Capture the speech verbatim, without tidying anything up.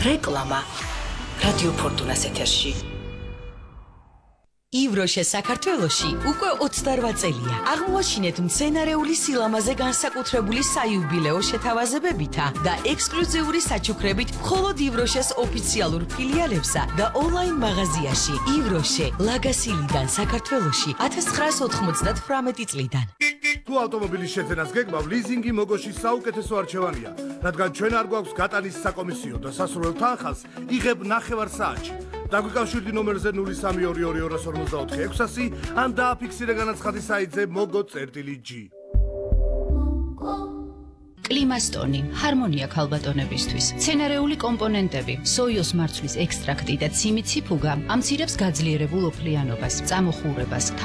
რეკლამა რადიო ფორტუნას ეთერში. ივროშე საქართველოში უკვე ოცდარვა წელია. აღმოაჩინეთ მცენარეული სილამაზე განსაკუთრებული საიუბილეო შეთავაზებებითა და ექსკლუზიური საჩუქრებით მხოლოდ ივროშეს ოფიციალურ ფილიალებსა და ონლაინ მაღაზიაში. ივროშე ლაგასილიდან საქართველოში ათას ცხრაას ოთხმოცდათვრამეტი წლიდან. თუ ავტომობილის შეძენას გეგმავ, ლიზინგი მოგოში საუკეთესო არჩევანია, რადგან ჩვენ არ გვაქვს გატანის საკომისიო და სასურველ თანხას იღებ ნახევარ საათში. დაგვიკავშირდი ნომერზე ნული სამი ორი ორი ორ ორმოცდაოთხი ექვსასი ან დააფიქსირე განაცხადი საიტზე mogo.g. კლიმასტონი, ჰარმონია ქალბატონებისთვის. მცენარეული კომპონენტები, სოიოს მარცვლის ექსტრაქტი და ციმი ციფუგა ამცირებს გაძლიერებულ ოფლიანობას, წამოხურებას.